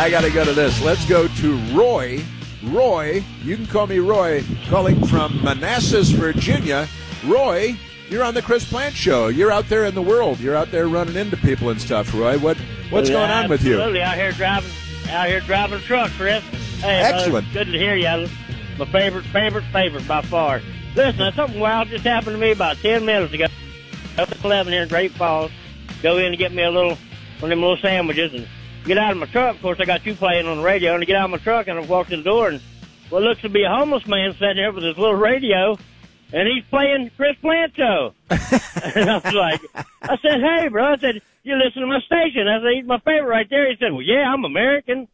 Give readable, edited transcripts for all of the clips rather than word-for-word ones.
I got to go to this. Let's go to Roy. Roy, you can call me Roy, calling from Manassas, Virginia. Roy, you're on the Chris Plant Show. You're out there in the world. You're out there running into people and stuff, Roy. What's going on with you? Absolutely, out here driving a truck, Chris. Hey, excellent. Brother, good to hear you. My favorite by far. Listen, something wild just happened to me about 10 minutes ago. Up at 11 here in Great Falls. Go in and get me one of them little sandwiches and get out of my truck. Of course, I got you playing on the radio. And I get out of my truck and I walk to the door and what looks to be a homeless man sitting there with his little radio. And he's playing Chris Plant Show. And I was like, I said, hey, bro. I said, you listen to my station. I said, he's my favorite right there. He said, well, yeah, I'm American.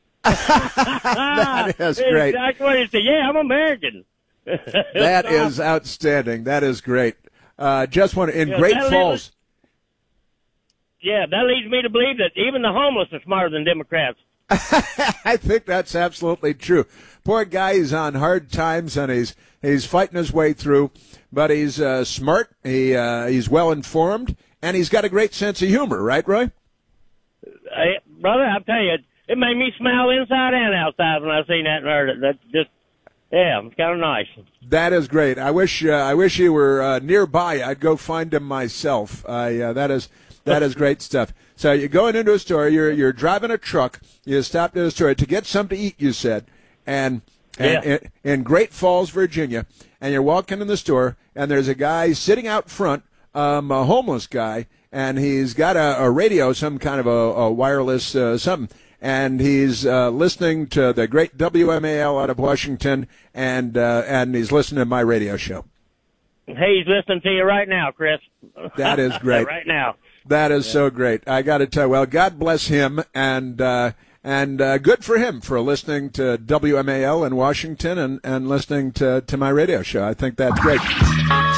That is great. Exactly what he said. Yeah, I'm American. That is outstanding. That is great. Just want to, in Great Falls. Yeah, that leads me to believe that even the homeless are smarter than Democrats. I think that's absolutely true. Poor guy, he's on hard times and he's fighting his way through, but he's smart. He's well informed, and he's got a great sense of humor, right, Roy? Brother, I'll tell you, it made me smile inside and outside when I seen that and heard it. That's just, yeah, it's kind of nice. That is great. I wish you were nearby. I'd go find him myself. That is great stuff. So you're going into a store. You're driving a truck. You stopped at a store to get something to eat. You said, and in Great Falls, Virginia, and you're walking in the store, and there's a guy sitting out front, a homeless guy, and he's got a radio, some kind of a wireless something. And he's listening to the great WMAL out of Washington, and he's listening to my radio show. Hey, he's listening to you right now, Chris. That is great. Right now. That is so great. I got to tell you, well, God bless him, and good for him for listening to WMAL in Washington and listening to my radio show. I think that's great.